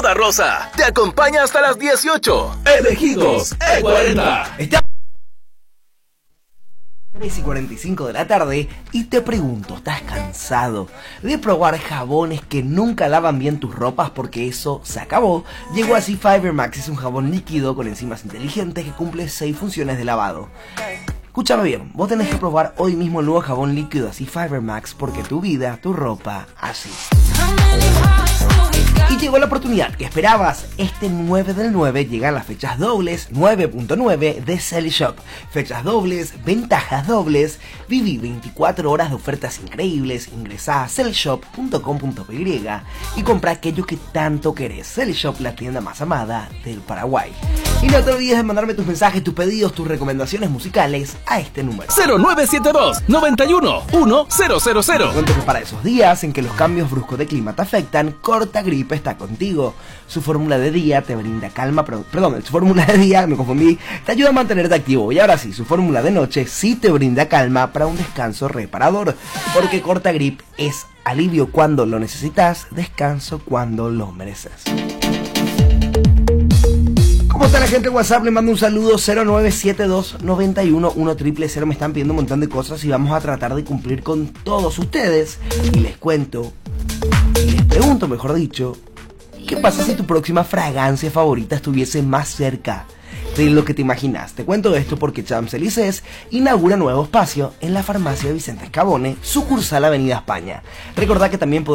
Rosa Rosa te acompaña hasta las 18. Elegidos E40. 3:45 de la tarde y te pregunto, ¿estás cansado de probar jabones que nunca lavan bien tus ropas porque eso se acabó? Llegó así Fiber Max, es un jabón líquido con enzimas inteligentes que cumple 6 funciones de lavado. Escúchame bien, vos tenés que probar hoy mismo el nuevo jabón líquido así Fiber Max porque tu vida, tu ropa, así. Y llegó la oportunidad que esperabas. Este 9 del 9 llegan las fechas dobles 9.9 de Celishop. Fechas dobles, ventajas dobles. Viví 24 horas de ofertas increíbles. Ingresá a celishop.com.py y compra aquello que tanto querés. Celishop, la tienda más amada del Paraguay. Y no te olvides de mandarme tus mensajes, tus pedidos, tus recomendaciones musicales a este número 0972 91 1000. Cuento que para esos días en que los cambios bruscos de clima te afectan, Corta Grip está contigo. Su fórmula de día te brinda calma, su fórmula de día, me confundí, te ayuda a mantenerte activo. Y ahora sí, su fórmula de noche sí te brinda calma para un descanso reparador. Porque Corta Grip es alivio cuando lo necesitas, descanso cuando lo mereces. ¿Cómo está la gente de WhatsApp? Le mando un saludo 0972 91 1000. Me están pidiendo un montón de cosas y vamos a tratar de cumplir con todos ustedes. Y les cuento, y les pregunto mejor dicho, ¿qué pasa si tu próxima fragancia favorita estuviese más cerca de lo que te imaginas? Te cuento esto porque Champs-Élysées inaugura nuevo espacio en la farmacia Vicente Escabone, sucursal Avenida España. Recordá que también